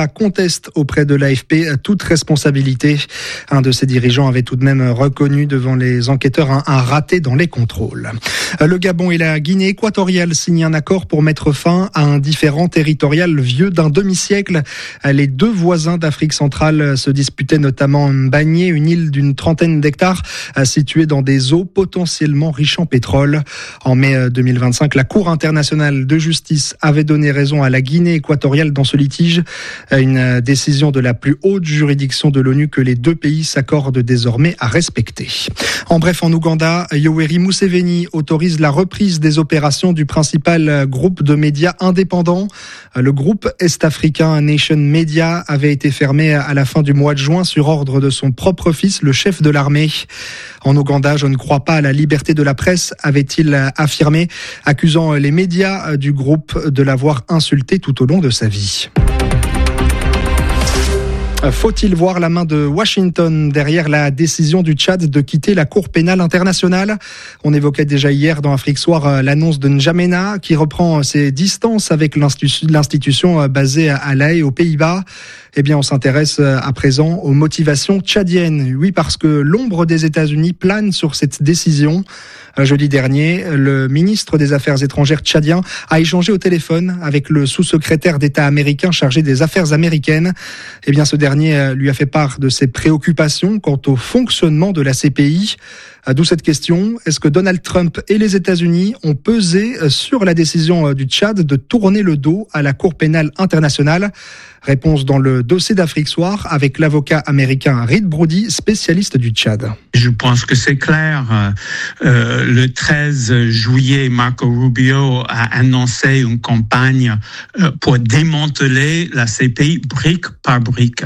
Ouganda conteste auprès de l'A F P toute responsabilité. Un de ses dirigeants avait tout de même reconnu devant les enquêteurs un, un raté dans les contrôles. Le Gabon et la Guinée équatoriale signent un accord pour mettre fin à un différend territorial vieux d'un demi-siècle. Les deux voisins d'Afrique centrale se disputaient notamment Mbagné, une île d'une trentaine d'hectares située dans des eaux potentiellement riches en pétrole. En mai deux mille vingt-cinq, la Cour internationale de justice avait donné raison à la Guinée équatoriale dans ce litige. Une décision de la plus haute juridiction de l'ONU que les deux pays s'accordent désormais à respecter. En bref, en Ouganda, Yoweri Museveni autorise la reprise des opérations du principal groupe de médias indépendants. Le groupe est-africain Nation Media avait été fermé à la fin du mois de juin sur ordre de son propre fils, le chef de l'armée. En Ouganda, je ne crois pas à la liberté de la presse, avait-il affirmé, accusant les médias du groupe de l'avoir insulté tout au long de sa vie. Faut-il voir la main de Washington derrière la décision du Tchad de quitter la Cour pénale internationale ? On évoquait déjà hier dans Afrique Soir l'annonce de N'Djamena qui reprend ses distances avec l'institution basée à La Haye aux Pays-Bas. Eh bien, on s'intéresse à présent aux motivations tchadiennes. Oui, parce que l'ombre des États-Unis plane sur cette décision. Jeudi dernier, le ministre des Affaires étrangères tchadien a échangé au téléphone avec le sous-secrétaire d'État américain chargé des affaires américaines. Eh bien, ce dernier lui a fait part de ses préoccupations quant au fonctionnement de la C P I. D'où cette question, est-ce que Donald Trump et les États-Unis ont pesé sur la décision du Tchad de tourner le dos à la Cour pénale internationale ? Réponse dans le dossier d'Afrique Soir avec l'avocat américain Reed Brody, spécialiste du Tchad. Je pense que c'est clair. Euh, le treize juillet, Marco Rubio a annoncé une campagne pour démanteler la C P I brique par brique.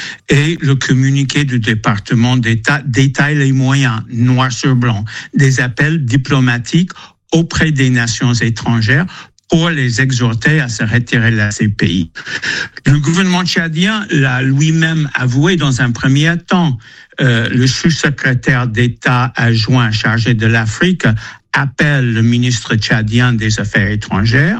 Et le communiqué du département d'État détaille les moyens, noir sur blanc, des appels diplomatiques auprès des nations étrangères pour les exhorter à se retirer de la C P I. Le gouvernement tchadien l'a lui-même avoué dans un premier temps. Euh, le sous-secrétaire d'État adjoint chargé de l'Afrique appelle le ministre tchadien des Affaires étrangères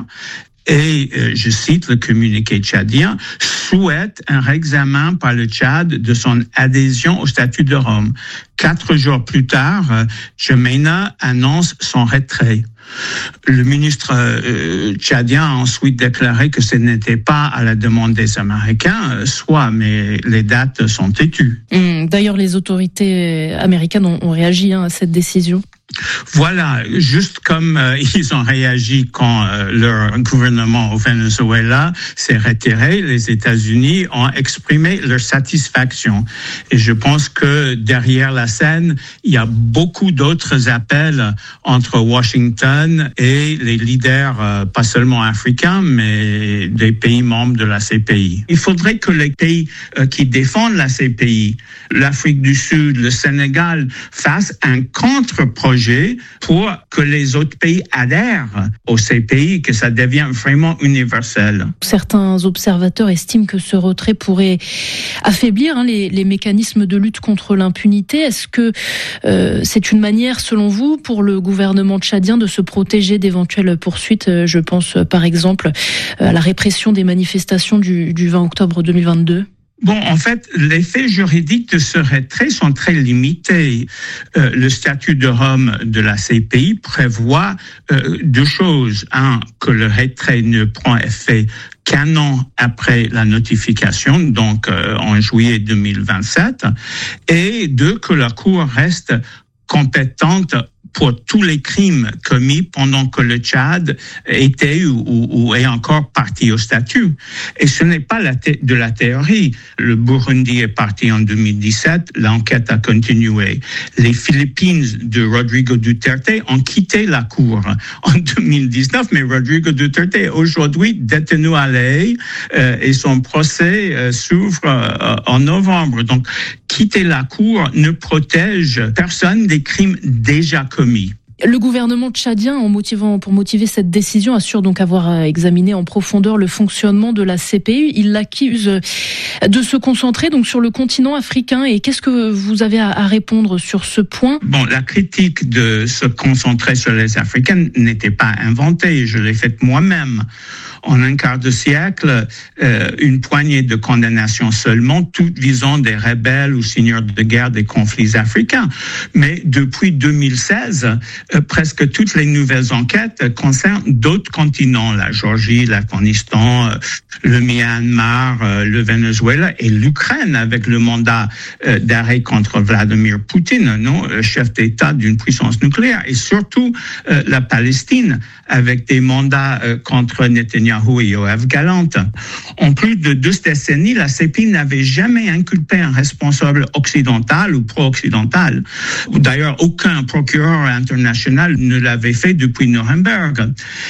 et, euh, je cite le communiqué tchadien, souhaite un réexamen par le Tchad de son adhésion au statut de Rome. Quatre jours plus tard, euh, N'Djamena annonce son retrait. Le ministre euh, tchadien a ensuite déclaré que ce n'était pas à la demande des Américains, euh, soit, mais les dates sont têtues. Mmh, d'ailleurs, les autorités américaines ont, ont réagi hein, à cette décision. Voilà, juste comme euh, ils ont réagi quand euh, leur gouvernement au Venezuela s'est retiré, les États-Unis ont exprimé leur satisfaction. Et je pense que derrière la scène, il y a beaucoup d'autres appels entre Washington et les leaders, euh, pas seulement africains, mais des pays membres de la C P I. Il faudrait que les pays euh, qui défendent la C P I, l'Afrique du Sud, le Sénégal, fassent un contre-projet pour que les autres pays adhèrent au C P I, que ça devienne vraiment universel. Certains observateurs estiment que ce retrait pourrait affaiblir hein, les, les mécanismes de lutte contre l'impunité. Est-ce que euh, c'est une manière, selon vous, pour le gouvernement tchadien de se protéger d'éventuelles poursuites ? Je pense par exemple à la répression des manifestations du, du vingt octobre deux mille vingt-deux. Bon, en fait, les faits juridiques de ce retrait sont très limités. Euh, le statut de Rome de la C P I prévoit euh, deux choses. Un, que le retrait ne prend effet qu'un an après la notification, donc euh, en juillet deux mille vingt-sept. Et deux, que la Cour reste compétente pour tous les crimes commis pendant que le Tchad était ou, ou, ou est encore parti au statut. Et ce n'est pas la thé- de la théorie. Le Burundi est parti en deux mille dix-sept, l'enquête a continué. Les Philippines de Rodrigo Duterte ont quitté la Cour en deux mille dix-neuf, mais Rodrigo Duterte est aujourd'hui détenu à La Haye euh, et son procès euh, s'ouvre euh, en novembre. Donc, quitter la Cour ne protège personne des crimes déjà commis. Le gouvernement tchadien, en motivant, pour motiver cette décision, assure donc avoir examiné en profondeur le fonctionnement de la C P I. Il l'accuse de se concentrer donc sur le continent africain. Et qu'est-ce que vous avez à répondre sur ce point ? Bon, la critique de se concentrer sur les Africains n'était pas inventée. Je l'ai faite moi-même. en un quart de siècle, euh, une poignée de condamnations seulement, toutes visant des rebelles ou seigneurs de guerre des conflits africains. Mais depuis deux mille seize, euh, presque toutes les nouvelles enquêtes concernent d'autres continents, la Géorgie, l'Afghanistan, euh, le Myanmar, euh, le Venezuela et l'Ukraine, avec le mandat euh, d'arrêt contre Vladimir Poutine, non, le chef d'État d'une puissance nucléaire, et surtout euh, la Palestine, avec des mandats euh, contre Netanyahou et Yoav Gallant. En plus de deux décennies, la C P I n'avait jamais inculpé un responsable occidental ou pro-occidental. D'ailleurs, aucun procureur international ne l'avait fait depuis Nuremberg.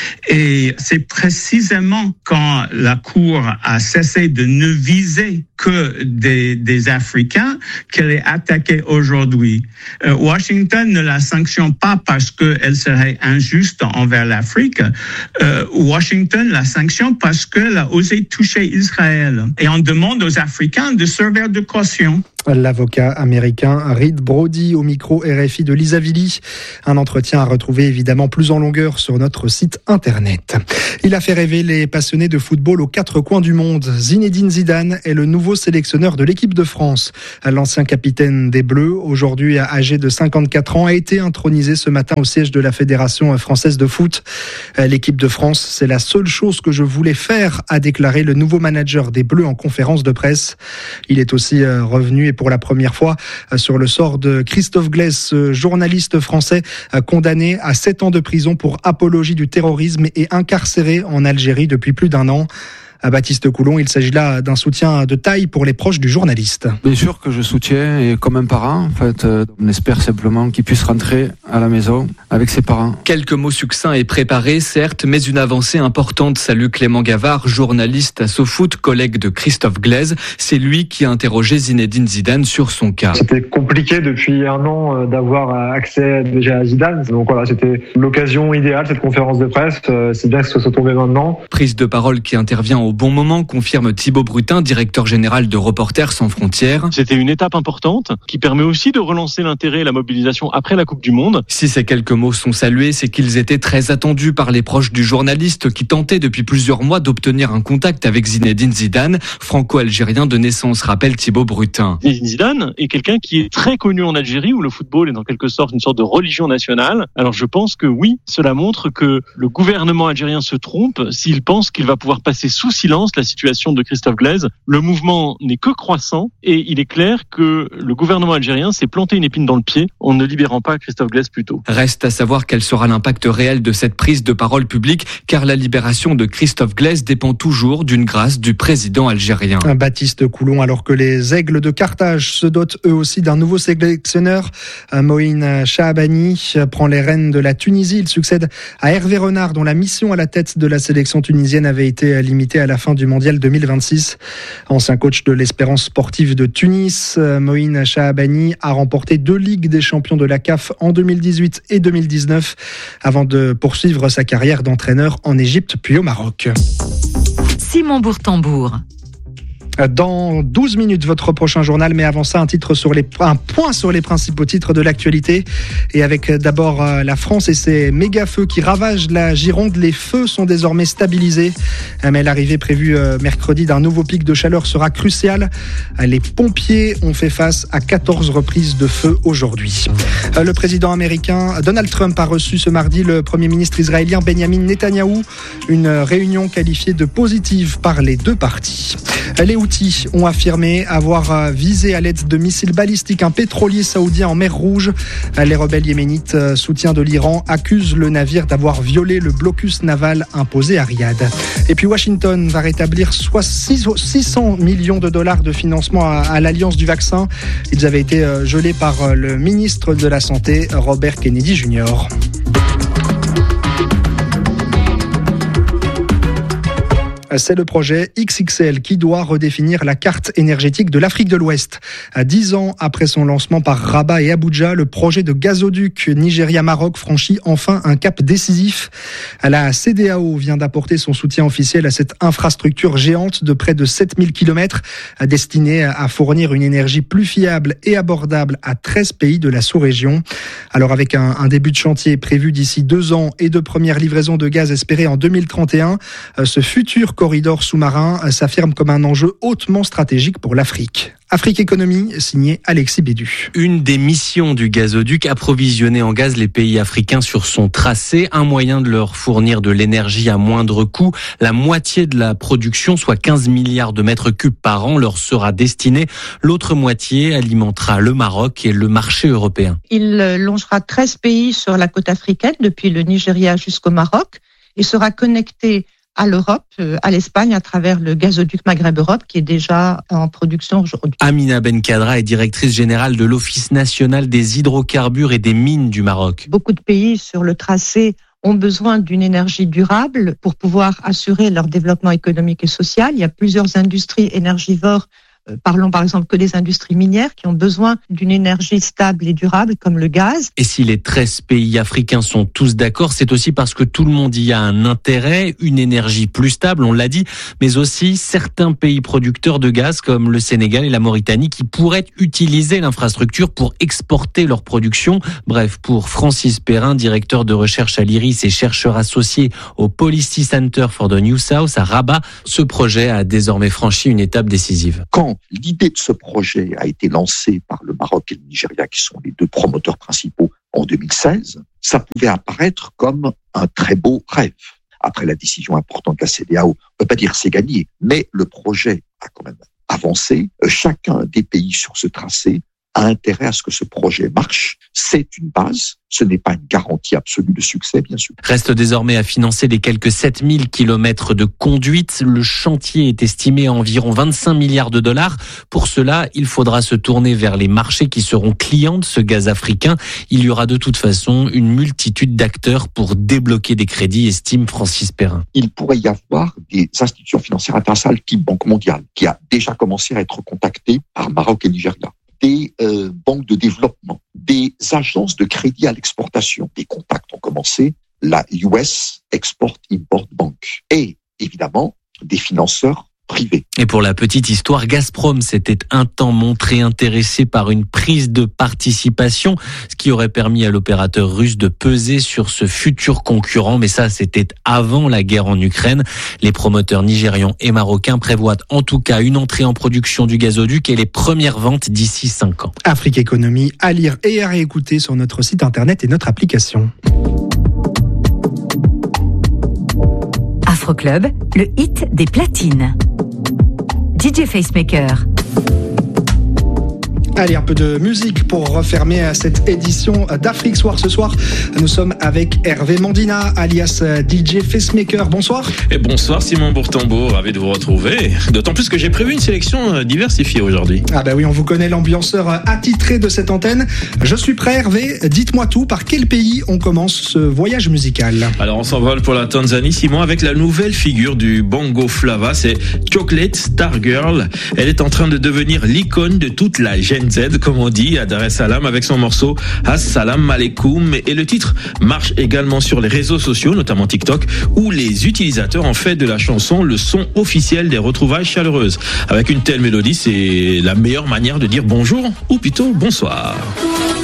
Et c'est précisément quand la Cour a cessé de ne viser que des, des Africains qu'elle est attaquée aujourd'hui. Euh, Washington ne la sanctionne pas parce qu'elle serait injuste envers l'Afrique. Euh, Washington la sanctionne parce qu'elle a osé toucher Israël. Et on demande aux Africains de servir de caution. L'avocat américain Reed Brody au micro R F I de Lisa Villy. Un entretien à retrouver évidemment plus en longueur sur notre site internet. Il a fait rêver les passionnés de football aux quatre coins du monde. Zinedine Zidane est le nouveau sélectionneur de l'équipe de France. L'ancien capitaine des Bleus, aujourd'hui âgé de cinquante-quatre ans, a été intronisé ce matin au siège de la Fédération française de foot. L'équipe de France, c'est la seule chose que je voulais faire, a déclaré le nouveau manager des Bleus en conférence de presse. Il est aussi revenu et pour la première fois sur le sort de Christophe Glaise, journaliste français condamné à sept ans de prison pour apologie du terrorisme et incarcéré en Algérie depuis plus d'un an. À Baptiste Coulon, il s'agit là d'un soutien de taille pour les proches du journaliste. Bien sûr que je soutiens, et comme un parent, en fait, on espère simplement qu'il puisse rentrer à la maison avec ses parents. Quelques mots succincts et préparés, certes, mais une avancée importante. Salue Clément Gavard, journaliste à SoFoot, collègue de Christophe Glaise. C'est lui qui a interrogé Zinedine Zidane sur son cas. C'était compliqué depuis un an d'avoir accès déjà à Zidane. Donc voilà, c'était l'occasion idéale, cette conférence de presse. C'est bien que ce soit tombé maintenant. Prise de parole qui intervient au bon moment, confirme Thibaut Brutin, directeur général de Reporters sans frontières. C'était une étape importante qui permet aussi de relancer l'intérêt et la mobilisation après la Coupe du Monde. Si ces quelques mots sont salués, c'est qu'ils étaient très attendus par les proches du journaliste qui tentait depuis plusieurs mois d'obtenir un contact avec Zinedine Zidane, franco-algérien de naissance, rappelle Thibaut Brutin. Zinedine Zidane est quelqu'un qui est très connu en Algérie où le football est en quelque sorte une sorte de religion nationale. Alors je pense que oui, cela montre que le gouvernement algérien se trompe s'il pense qu'il va pouvoir passer sous silence la situation de Christophe Glaise. Le mouvement n'est que croissant et il est clair que le gouvernement algérien s'est planté une épine dans le pied en ne libérant pas Christophe Glaise plus tôt. Reste à savoir quel sera l'impact réel de cette prise de parole publique, car la libération de Christophe Glaise dépend toujours d'une grâce du président algérien. Baptiste Coulon, alors que les Aigles de Carthage se dotent eux aussi d'un nouveau sélectionneur, Moïne Shahabani prend les rênes de la Tunisie. Il succède à Hervé Renard, dont la mission à la tête de la sélection tunisienne avait été limitée à la fin du mondial deux mille vingt-six. Ancien coach de l'Espérance sportive de Tunis, Moïne Shahabani a remporté deux Ligues des champions de la C A F en deux mille dix-huit et deux mille dix-neuf avant de poursuivre sa carrière d'entraîneur en Égypte puis au Maroc. Simon Bourtambour. Dans douze minutes, votre prochain journal, mais avant ça, un titre sur les, un point sur les principaux titres de l'actualité. Et avec d'abord la France et ses méga-feux qui ravagent la Gironde. Les feux sont désormais stabilisés, mais l'arrivée prévue mercredi d'un nouveau pic de chaleur sera cruciale. Les pompiers ont fait face à quatorze reprises de feu aujourd'hui. Le président américain Donald Trump a reçu ce mardi le premier ministre israélien Benjamin Netanyahou. Une réunion qualifiée de positive par les deux parties. Les Houthis ont affirmé avoir visé à l'aide de missiles balistiques un pétrolier saoudien en mer Rouge. Les rebelles yéménites, soutien de l'Iran, accusent le navire d'avoir violé le blocus naval imposé à Riyad. Et puis Washington va rétablir six cents millions de dollars de financement à, à l'Alliance du vaccin. Ils avaient été gelés par le ministre de la Santé, Robert Kennedy junior C'est le projet X X L qui doit redéfinir la carte énergétique de l'Afrique de l'Ouest. Dix ans après son lancement par Rabat et Abuja, le projet de gazoduc Nigeria-Maroc franchit enfin un cap décisif. La C D A O vient d'apporter son soutien officiel à cette infrastructure géante de près de sept mille kilomètres destinée à fournir une énergie plus fiable et abordable à treize pays de la sous-région. Alors avec un, un début de chantier prévu d'ici deux ans et de première livraison de gaz espérée en deux mille trente et un, ce futur corridor sous-marin s'affirme comme un enjeu hautement stratégique pour l'Afrique. Afrique Économie, signé Alexis Bédu. Une des missions du gazoduc, approvisionner en gaz les pays africains sur son tracé, un moyen de leur fournir de l'énergie à moindre coût. La moitié de la production, soit quinze milliards de mètres cubes par an, leur sera destinée. L'autre moitié alimentera le Maroc et le marché européen. Il longera treize pays sur la côte africaine, depuis le Nigeria jusqu'au Maroc, et sera connecté à l'Europe, à l'Espagne, à travers le gazoduc Maghreb-Europe qui est déjà en production aujourd'hui. Amina Benkadra est directrice générale de l'Office national des hydrocarbures et des mines du Maroc. Beaucoup de pays sur le tracé ont besoin d'une énergie durable pour pouvoir assurer leur développement économique et social. Il y a plusieurs industries énergivores, parlons par exemple que des industries minières qui ont besoin d'une énergie stable et durable comme le gaz. Et si les treize pays africains sont tous d'accord, c'est aussi parce que tout le monde y a un intérêt, une énergie plus stable, on l'a dit, mais aussi certains pays producteurs de gaz comme le Sénégal et la Mauritanie qui pourraient utiliser l'infrastructure pour exporter leur production. Bref, pour Francis Perrin, directeur de recherche à l'IRIS et chercheur associé au Policy Center for the New South à Rabat, ce projet a désormais franchi une étape décisive. Quand l'idée de ce projet a été lancée par le Maroc et le Nigeria, qui sont les deux promoteurs principaux en deux mille seize, ça pouvait apparaître comme un très beau rêve. Après la décision importante de la C D A O, on ne peut pas dire c'est gagné, mais le projet a quand même avancé. Chacun des pays sur ce tracé a intérêt à ce que ce projet marche. C'est une base, ce n'est pas une garantie absolue de succès, bien sûr. Reste désormais à financer les quelques sept mille kilomètres de conduite. Le chantier est estimé à environ vingt-cinq milliards de dollars. Pour cela, il faudra se tourner vers les marchés qui seront clients de ce gaz africain. Il y aura de toute façon une multitude d'acteurs pour débloquer des crédits, estime Francis Perrin. Il pourrait y avoir des institutions financières internationales type Banque mondiale, qui a déjà commencé à être contactée par Maroc et Nigeria. Des euh, banques de développement, des agences de crédit à l'exportation. Des contacts ont commencé, la U S Export-Import Bank. Et évidemment, des financeurs privés. Et pour la petite histoire, Gazprom s'était un temps montré intéressé par une prise de participation, ce qui aurait permis à l'opérateur russe de peser sur ce futur concurrent. Mais ça, c'était avant la guerre en Ukraine. Les promoteurs nigérians et marocains prévoient en tout cas une entrée en production du gazoduc et les premières ventes d'ici cinq ans. Afrique Économie, à lire et à réécouter sur notre site internet et notre application. Afroclub, le hit des platines. D J Facemaker. Allez, un peu de musique pour refermer cette édition d'Afrique Soir. Ce soir, nous sommes avec Hervé Mandina, alias D J Facemaker. Bonsoir. Et bonsoir Simon Bourtambeau, ravi de vous retrouver. D'autant plus que j'ai prévu une sélection diversifiée aujourd'hui. Ah bah oui, on vous connaît, l'ambianceur attitré de cette antenne. Je suis prêt Hervé, dites-moi tout, par quel pays on commence ce voyage musical? Alors on s'envole pour la Tanzanie Simon avec la nouvelle figure du Bongo Flava, c'est Chocolate Star Girl. Elle est en train de devenir l'icône de toute la Gen Z, comme on dit, à Dar es Salaam avec son morceau Assalamu alaikum. Et le titre marche également sur les réseaux sociaux, notamment TikTok, où les utilisateurs ont fait de la chanson le son officiel des retrouvailles chaleureuses. Avec une telle mélodie, c'est la meilleure manière de dire bonjour, ou plutôt bonsoir.